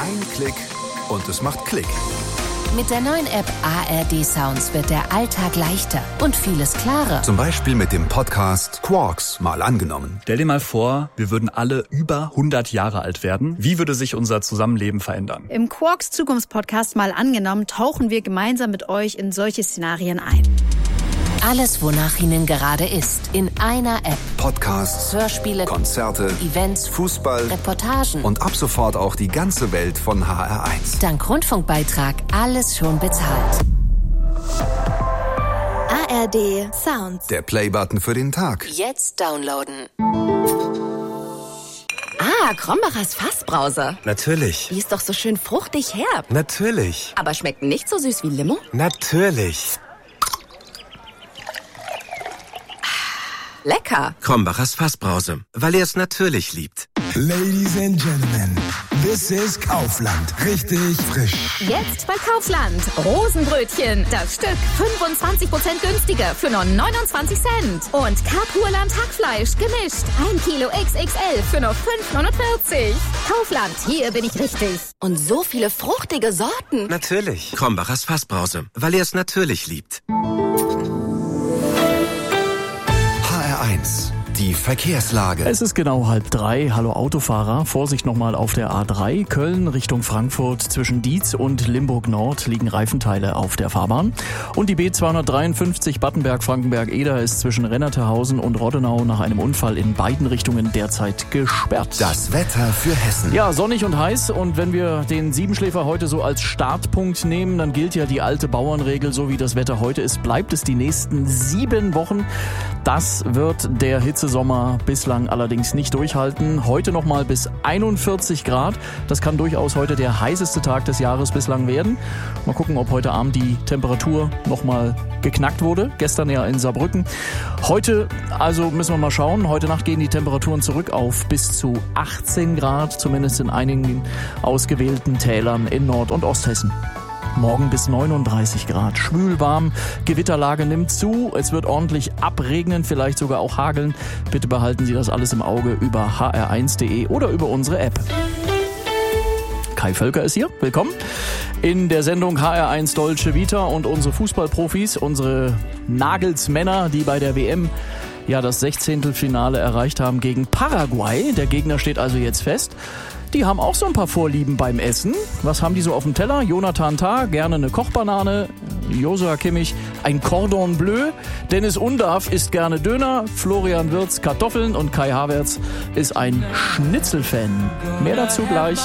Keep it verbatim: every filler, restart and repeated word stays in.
Ein Klick und es macht Klick. Mit der neuen App A R D Sounds wird der Alltag leichter und vieles klarer. Zum Beispiel mit dem Podcast Quarks mal angenommen. Stell dir mal vor, wir würden alle über hundert Jahre alt werden. Wie würde sich unser Zusammenleben verändern? Im Quarks Zukunftspodcast mal angenommen tauchen wir gemeinsam mit euch in solche Szenarien ein. Alles, wonach Ihnen gerade ist, in einer App. Podcasts, Hörspiele, Konzerte, Events, Fußball, Reportagen und ab sofort auch die ganze Welt von H R eins. Dank Rundfunkbeitrag alles schon bezahlt. A R D Sounds. Der Playbutton für den Tag. Jetzt downloaden. Ah, Krombacher's Fassbrause. Natürlich. Die ist doch so schön fruchtig herb. Natürlich. Aber schmeckt nicht so süß wie Limo? Natürlich. Lecker. Krombacher's Fassbrause, weil er es natürlich liebt. Ladies and Gentlemen, this is Kaufland. Richtig frisch. Jetzt bei Kaufland. Rosenbrötchen. Das Stück fünfundzwanzig Prozent günstiger für nur neunundzwanzig Cent. Und Kapurland Hackfleisch gemischt. Ein Kilo X X L für nur fünf neunundvierzig. Kaufland, hier bin ich richtig. Und so viele fruchtige Sorten. Natürlich. Krombacher's Fassbrause, weil er es natürlich liebt. H R eins. Die Verkehrslage. Es ist genau halb drei. Hallo Autofahrer. Vorsicht nochmal auf der A drei. Köln Richtung Frankfurt. Zwischen Dietz und Limburg Nord liegen Reifenteile auf der Fahrbahn. Und die B zweihundertdreiundfünfzig Battenberg-Frankenberg-Eder ist zwischen Rennerterhausen und Roddenau nach einem Unfall in beiden Richtungen derzeit gesperrt. Das Wetter für Hessen. Ja, sonnig und heiß. Und wenn wir den Siebenschläfer heute so als Startpunkt nehmen, dann gilt ja die alte Bauernregel, so wie das Wetter heute ist, bleibt es die nächsten sieben Wochen. Das wird der Hitzesommer bislang allerdings nicht durchhalten. Heute nochmal bis einundvierzig Grad. Das kann durchaus heute der heißeste Tag des Jahres bislang werden. Mal gucken, ob heute Abend die Temperatur nochmal geknackt wurde. Gestern ja in Saarbrücken. Heute, also müssen wir mal schauen. Heute Nacht gehen die Temperaturen zurück auf bis zu achtzehn Grad, zumindest in einigen ausgewählten Tälern in Nord- und Osthessen. Morgen bis neununddreißig Grad, schwül warm, Gewitterlage nimmt zu, es wird ordentlich abregnen, vielleicht sogar auch hageln. Bitte behalten Sie das alles im Auge über h r eins punkt de oder über unsere App. Kai Völker ist hier, willkommen in der Sendung H R eins Dolce Vita und unsere Fußballprofis, unsere Nagelsmänner, die bei der W M ja das Sechzehntelfinale erreicht haben gegen Paraguay. Der Gegner steht also jetzt fest. Die haben auch so ein paar Vorlieben beim Essen. Was haben die so auf dem Teller? Jonathan Tah, gerne eine Kochbanane. Josua Kimmich, ein Cordon Bleu. Dennis Undarf isst gerne Döner. Florian Wirtz, Kartoffeln. Und Kai Havertz ist ein Schnitzelfan. Mehr dazu gleich